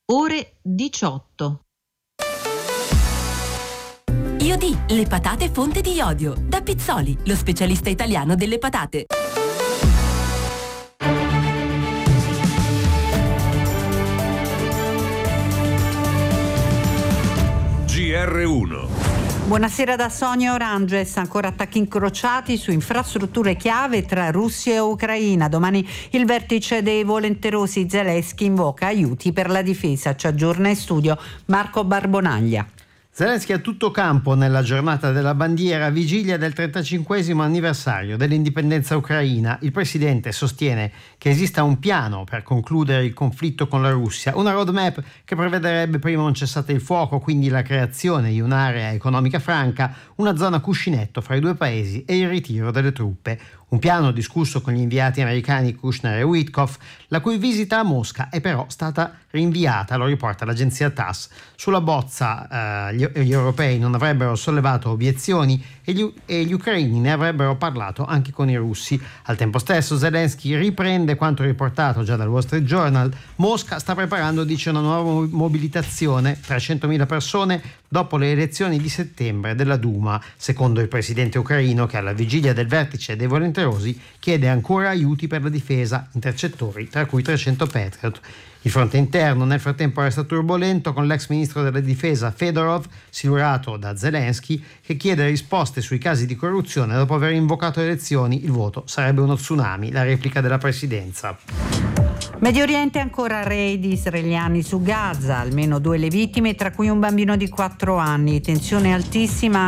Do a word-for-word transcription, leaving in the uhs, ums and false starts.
ore diciotto. Iodì, le patate fonte di iodio. Da Pizzoli, lo specialista italiano delle patate. G R uno. Buonasera da Sonia Oranges. Ancora attacchi incrociati su infrastrutture chiave tra Russia e Ucraina. Domani il vertice dei volenterosi. Zelensky invoca aiuti per la difesa. Ci aggiorna in studio Marco Barbonaglia. Zelensky a tutto campo nella giornata della bandiera, vigilia del trentacinquesimo anniversario dell'indipendenza ucraina. Il presidente sostiene che esista un piano per concludere il conflitto con la Russia, una roadmap che prevederebbe prima un cessate il fuoco, quindi la creazione di un'area economica franca, una zona cuscinetto fra i due paesi e il ritiro delle truppe. Un piano discusso con gli inviati americani Kushner e Witkoff, la cui visita a Mosca è però stata rinviata, lo riporta l'agenzia T A S. Sulla bozza eh, gli, gli europei non avrebbero sollevato obiezioni e gli, e gli ucraini ne avrebbero parlato anche con i russi. Al tempo stesso Zelensky riprende quanto riportato già dal Wall Street Journal. Mosca sta preparando, dice, una nuova mobilitazione, trecentomila persone dopo le elezioni di settembre della Duma, secondo il presidente ucraino, che alla vigilia del vertice dei volenterosi chiede ancora aiuti per la difesa, intercettori, tra cui trecento Patriot. Il fronte interno nel frattempo resta turbolento, con l'ex ministro della difesa Fedorov silurato da Zelensky, che chiede risposte sui casi di corruzione dopo aver invocato elezioni. Il voto sarebbe uno tsunami, la replica della presidenza. Medio Oriente, ancora raid israeliani su Gaza, almeno due le vittime, tra cui un bambino di quattro anni. Tensione altissima